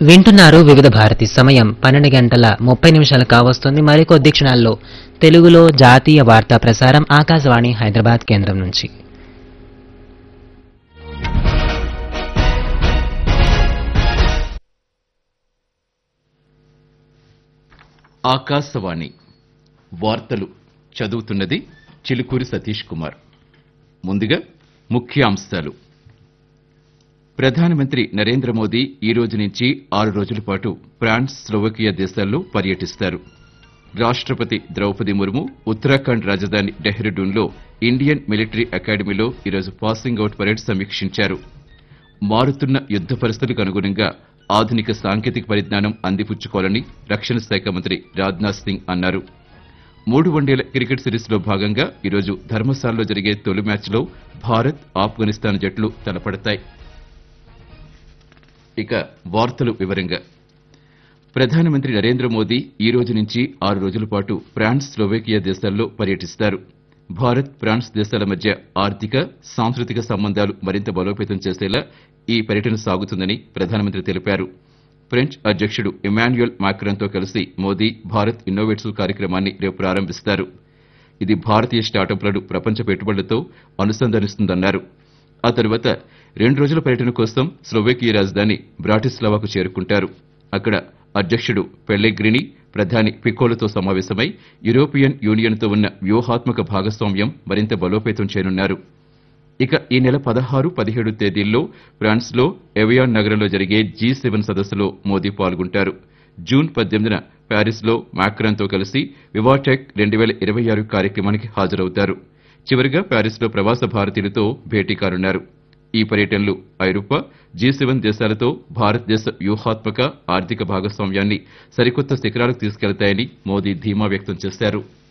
వింటున్నారు వివిధ భారతి. సమయం 12:30 కావస్తుంది. మరికొద్ది క్షణాల్లో తెలుగులో జాతీయ వార్తా ప్రసారం ఆకాశవాణి హైదరాబాద్ కేంద్రం నుంచి. ఆకాశవాణి వార్తలు చదువుతున్నది చిలుకూరి సతీష్ కుమార్. ముందుగా ముఖ్యాంశాలు. ప్రధానమంత్రి నరేంద్ర మోదీ ఈ రోజు నుంచి 6 రోజుల పాటు ఫ్రాన్స్, స్లోవకియా దేశాల్లో పర్యటిస్తారు. రాష్ట్రపతి ద్రౌపది ముర్ము ఉత్తరాఖండ్ రాజధాని డెహ్రాడూన్లో ఇండియన్ మిలిటరీ అకాడమీలో ఈరోజు పాసింగ్ అవుట్ పరేడ్ సమీక్షించారు. మారుతున్న యుద్ద పరిస్థితులకు అనుగుణంగా ఆధునిక సాంకేతిక పరిజ్ఞానం అందిపుచ్చుకోవాలని రక్షణ శాఖ మంత్రి రాజ్నాథ్ సింగ్ అన్నారు. 3 వన్డేల క్రికెట్ సిరీస్లో భాగంగా ఈరోజు ధర్మశాలలో జరిగే తొలి మ్యాచ్లో భారత్, ఆఫ్ఘనిస్తాన్ జట్లు తలపడతాయి. ఇక వార్తలు వివరంగా. ప్రధానమంత్రి నరేంద్ర మోదీ ఈ రోజు నుంచి 6 రోజుల పాటు ఫ్రాన్స్, స్లోవేకియా దేశాల్లో పర్యటిస్తారు. భారత్, ఫ్రాన్స్ దేశాల మధ్య ఆర్థిక, సాంస్కృతిక సంబంధాలు మరింత బలోపేతం చేసేలా ఈ పర్యటన సాగుతుందని ప్రధానమంత్రి తెలిపారు. ఫ్రెంచ్ అధ్యక్షుడు ఇమాన్యుయల్ మాక్రాన్తో కలిసి మోదీ భారత్ ఇన్నోవేట్స్ కార్యక్రమాన్ని రేపు ప్రారంభిస్తారు. ఇది భారతీయ స్టార్టప్లను ప్రపంచ పెట్టుబడులతో అనుసంధానిస్తుందన్నారు. ఆ తరువాత 2 రోజుల పర్యటన కోసం స్లోవేకియా రాజధాని బ్రాటిస్లావాకు చేరుకుంటారు. అక్కడ అధ్యక్షుడు పెల్లెగ్రిని, ప్రధాని ఫికోలతో సమావేశమై యూరోపియన్ యూనియన్తో ఉన్న వ్యూహాత్మక భాగస్వామ్యం మరింత బలోపేతం చేయనున్నారు. ఇక ఈ నెల 16, 17 తేదీల్లో ఫ్రాన్స్లో ఎవియాన్ నగరంలో జరిగే G7 సదస్సులో మోదీ పాల్గొంటారు. జూన్ 18న ప్యారిస్లో మాక్రాన్తో కలిసి వివాటెక్ 2026 కార్యక్రమానికి హాజరవుతారు. చివరిగా ప్యారిస్లో ప్రవాస భారతీయులతో భేటీ కానున్నారు. ఈ పర్యటనలు ఐరోపా, G7 దేశాలతో భారతదేశ వ్యూహాత్మక ఆర్థిక భాగస్వామ్యాన్ని సరికొత్త శిఖరాలకు తీసుకెళ్తాయని మోదీ ధీమా వ్యక్తం చేశారు.